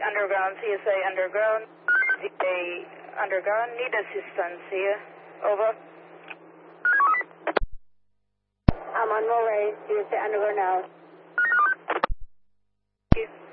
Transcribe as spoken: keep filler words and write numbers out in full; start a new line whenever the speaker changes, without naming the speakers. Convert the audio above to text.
Underground, C S A Underground. C S A Underground, need assistance here. Over. I'm on Monterey, C S A Underground now. Thank you.